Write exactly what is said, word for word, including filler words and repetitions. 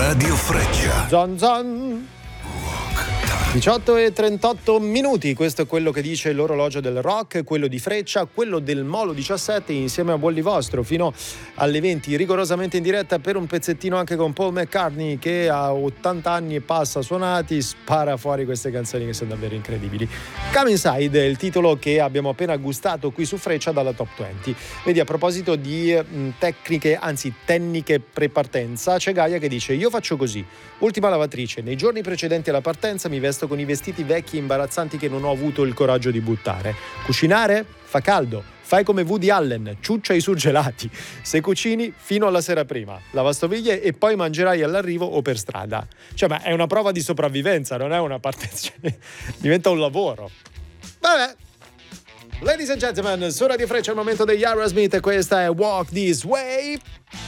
Radio Freccia. Zon zon. diciotto e trentotto minuti, questo è quello che dice l'orologio del rock, quello di Freccia, quello del Molo diciassette insieme a Bolli Vostro fino alle venti, rigorosamente in diretta per un pezzettino anche con Paul McCartney che a ottanta anni e passa suonati spara fuori queste canzoni che sono davvero incredibili. Come Inside è il titolo che abbiamo appena gustato qui su Freccia dalla Top venti. Vedi, a proposito di mh, tecniche, anzi tecniche pre-partenza, c'è Gaia che dice: io faccio così, ultima lavatrice, nei giorni precedenti alla partenza mi vesto con i vestiti vecchi e imbarazzanti che non ho avuto il coraggio di buttare. Cucinare? Fa caldo. Fai come Woody Allen, ciuccia i surgelati. Se cucini, fino alla sera prima. Lavastoviglie e poi mangerai all'arrivo o per strada. Cioè, ma è una prova di sopravvivenza, non è una partenza. Diventa un lavoro. Vabbè. Ladies and gentlemen, su Radio Freccia è il momento degli Aerosmith e questa è Walk This Way.